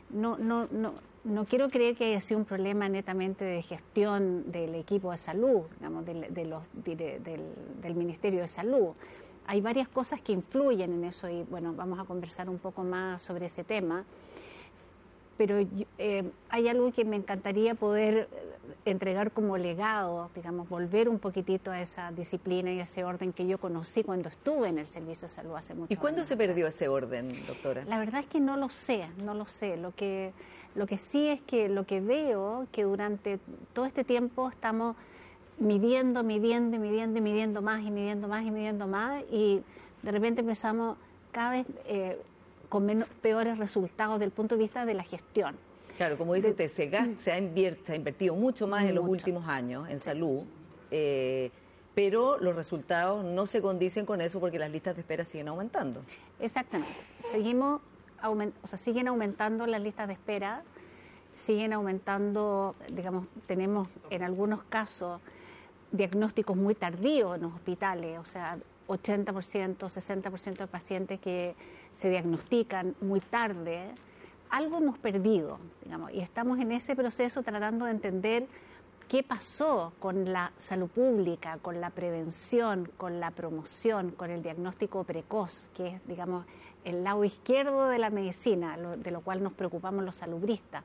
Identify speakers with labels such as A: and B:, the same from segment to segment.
A: No quiero creer que haya sido un problema netamente de gestión del equipo de salud, digamos, del Ministerio de Salud. Hay varias cosas que influyen en eso y, bueno, vamos a conversar un poco más sobre ese tema. Pero hay algo que me encantaría poder entregar como legado, digamos, volver un poquitito a esa disciplina y a ese orden que yo conocí cuando estuve en el Servicio de Salud hace muchos años.
B: ¿Y cuándo se perdió ese orden, doctora?
A: La verdad es que no lo sé. Lo que sí es que lo que veo que durante todo este tiempo estamos midiendo más y de repente empezamos cada vez con peores resultados desde el punto de vista de la gestión.
B: Claro, como dice usted, se ha invertido mucho más en los últimos años en salud, pero los resultados no se condicen con eso porque las listas de espera siguen aumentando.
A: Exactamente. Siguen aumentando las listas de espera, siguen aumentando, digamos, tenemos en algunos casos diagnósticos muy tardíos en los hospitales, o sea, 80%, 60% de pacientes que se diagnostican muy tarde. Algo hemos perdido, digamos, y estamos en ese proceso tratando de entender qué pasó con la salud pública, con la prevención, con la promoción, con el diagnóstico precoz, que es, digamos, el lado izquierdo de la medicina, de lo cual nos preocupamos los salubristas.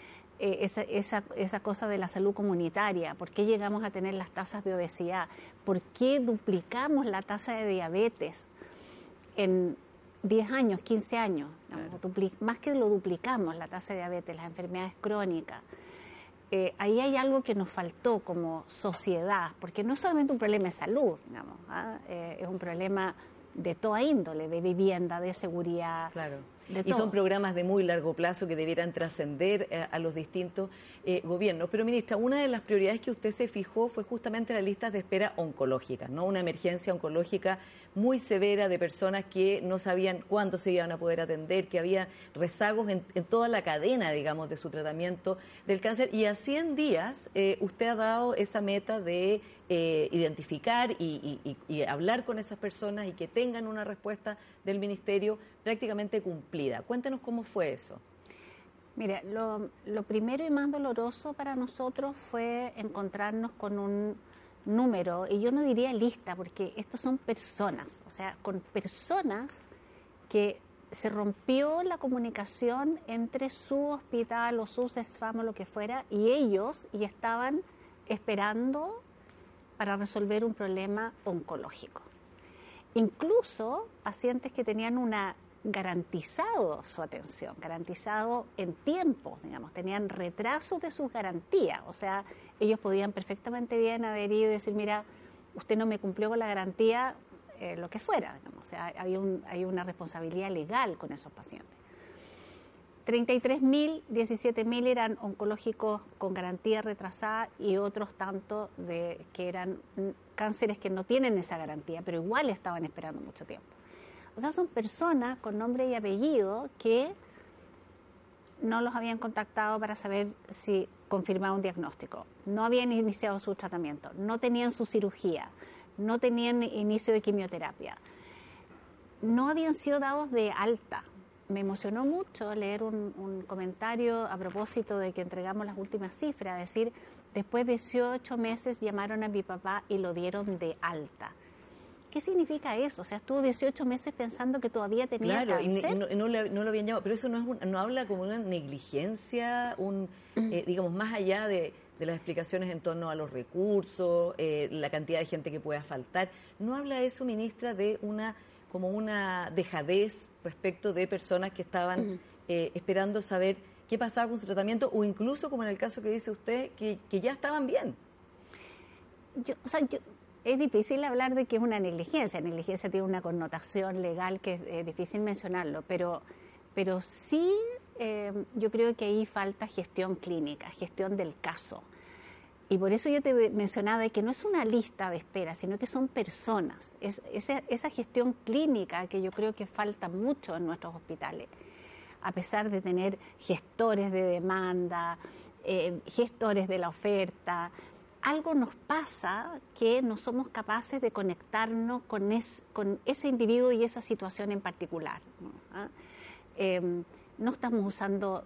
A: Esa cosa de la salud comunitaria, por qué llegamos a tener las tasas de obesidad, por qué duplicamos la tasa de diabetes en 10 años, 15 años, más que lo duplicamos la tasa de diabetes, las enfermedades crónicas. Ahí hay algo que nos faltó como sociedad, porque no es solamente un problema de salud, digamos, es un problema de toda índole, de vivienda, de seguridad.
B: Claro.
A: De
B: y
A: todo.
B: Son programas de muy largo plazo que debieran trascender a los distintos gobiernos. Pero, ministra, una de las prioridades que usted se fijó fue justamente las listas de espera oncológicas, ¿no? Una emergencia oncológica muy severa de personas que no sabían cuándo se iban a poder atender, que había rezagos en toda la cadena, digamos, de su tratamiento del cáncer. Y a 100 días usted ha dado esa meta de identificar y hablar con esas personas y que tengan una respuesta del Ministerio prácticamente cumplida. Cuéntenos cómo fue eso.
A: Mira, lo primero y más doloroso para nosotros fue encontrarnos con un número, y yo no diría lista, porque estos son personas, o sea, con personas que se rompió la comunicación entre su hospital o su CESFAM o lo que fuera, y ellos y estaban esperando para resolver un problema oncológico. Incluso pacientes que tenían garantizado su atención, garantizado en tiempos, digamos, tenían retrasos de sus garantías, o sea, ellos podían perfectamente bien haber ido y decir, mira, usted no me cumplió con la garantía, lo que fuera, digamos, o sea, hay una responsabilidad legal con esos pacientes. 33.000, 17.000 eran oncológicos con garantía retrasada y otros tantos que eran cánceres que no tienen esa garantía, pero igual estaban esperando mucho tiempo. O sea, son personas con nombre y apellido que no los habían contactado para saber si confirmaba un diagnóstico, no habían iniciado su tratamiento, no tenían su cirugía, no tenían inicio de quimioterapia, no habían sido dados de alta. Me emocionó mucho leer un comentario a propósito de que entregamos las últimas cifras, es decir, después de 18 meses llamaron a mi papá y lo dieron de alta. ¿Qué significa eso? O sea, estuvo 18 meses pensando que todavía tenía cáncer.
B: Claro, y no lo habían llamado, pero eso no habla como una negligencia, digamos, más allá de las explicaciones en torno a los recursos, la cantidad de gente que pueda faltar. ¿No habla eso, ministra, de como una dejadez respecto de personas que estaban esperando saber qué pasaba con su tratamiento o incluso, como en el caso que dice usted, que ya estaban bien?
A: Es difícil hablar de que es una negligencia. Negligencia tiene una connotación legal que es difícil mencionarlo, pero sí yo creo que ahí falta gestión clínica, gestión del caso. Y por eso yo te mencionaba que no es una lista de espera, sino que son personas. Esa gestión clínica que yo creo que falta mucho en nuestros hospitales, a pesar de tener gestores de demanda, gestores de la oferta. Algo nos pasa que no somos capaces de conectarnos con ese individuo y esa situación en particular, ¿no? No estamos usando